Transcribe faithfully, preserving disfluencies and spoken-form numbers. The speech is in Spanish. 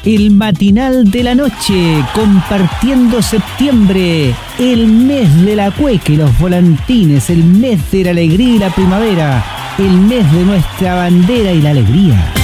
el matinal de la noche, compartiendo septiembre, el mes de la cueca y los volantines, el mes de la alegría y la primavera, el mes de nuestra bandera y la alegría.